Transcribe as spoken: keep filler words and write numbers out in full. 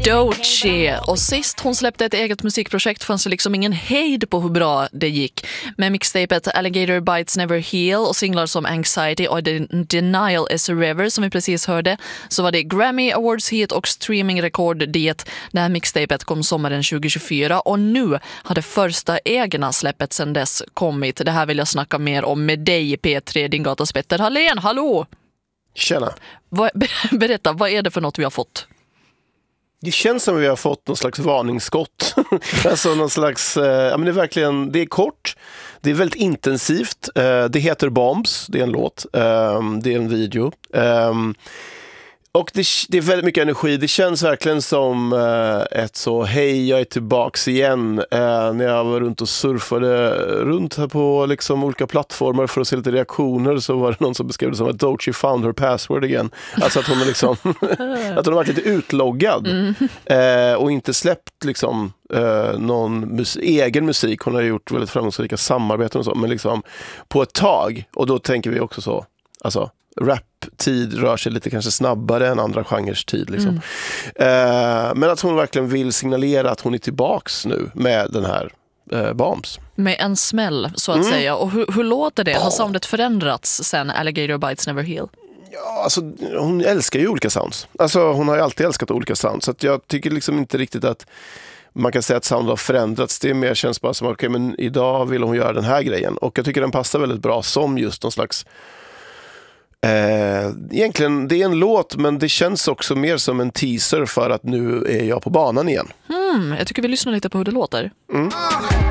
Doechii. Och sist hon släppte ett eget musikprojekt fanns det liksom ingen hejd på hur bra det gick. Med mixtapet Alligator Bites Never Heal och singlar som Anxiety och Denial is a River som vi precis hörde, så var det Grammy Awards hit och streamingrekord dit. Det här mixtapet kom sommaren tjugo tjugofyra och nu har det första egna släppet sedan dess kommit. Det här vill jag snacka mer om med dig i P tre, din gatas Petter Hallén. Hallå! Tjena. Vad, berätta, vad är det för något vi har fått? Det känns som att vi har fått någon slags varningsskott. Alltså någon slags, eh, ja men det är verkligen, det är kort, det är väldigt intensivt. Eh, det heter Bombs, det är en låt, eh, det är en video. Eh, och det, det är väldigt mycket energi. Det känns verkligen som eh, ett så, hej jag är tillbaks igen. Eh, när jag var runt och surfade runt här på liksom olika plattformar för att se lite reaktioner, så var det någon som beskrev det som att Doechii found her password again. Alltså att hon är liksom att hon har varit lite utloggad mm. eh, och inte släppt liksom eh, någon mus- egen musik. Hon har gjort väldigt framgångsrika samarbeten och så, men liksom på ett tag. Och då tänker vi också så, alltså rap-tid rör sig lite kanske snabbare än andra genres tid liksom. Mm. Eh, men att hon verkligen vill signalera att hon är tillbaks nu med den här eh, Bombs. Med en smäll så att mm. säga. Och hur, hur låter det? Har soundet förändrats sen Alligator Bites Never Heal? Ja, alltså hon älskar ju olika sounds. Alltså hon har ju alltid älskat olika sounds. Så att jag tycker liksom inte riktigt att man kan säga att sound har förändrats. Det är mer känns bara som okej, okay, men idag vill hon göra den här grejen. Och jag tycker den passar väldigt bra som just någon slags Eh, egentligen, det är en låt, men det känns också mer som en teaser för att nu är jag på banan igen. Mm, jag tycker vi lyssnar lite på hur det låter. Mm.